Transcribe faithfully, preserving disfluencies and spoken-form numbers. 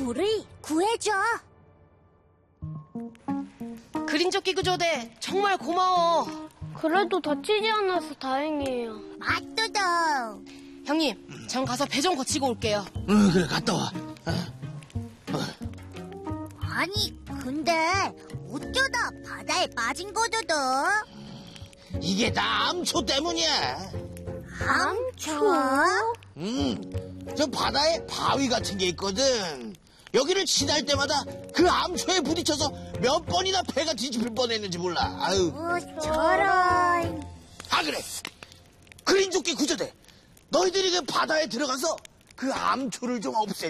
암초를 구해줘. 그린조끼 구조대 정말 고마워. 그래도 다치지 않아서 다행이에요. 맞도도. 형님, 전 가서 배 좀 고치고 올게요. 응, 그래, 갔다 와. 아니, 근데 어쩌다 바다에 빠진 거도도? 이게 다 암초 때문이야. 암초? 음, 저 바다에 바위 같은 게 있거든. 여기를 지날 때마다 그 암초에 부딪혀서 몇 번이나 배가 뒤집힐 뻔했는지 몰라. 아유. 어, 저런. 아, 그래. 그린조끼 구조대. 너희들이 그 바다에 들어가서 그 암초를 좀 없애.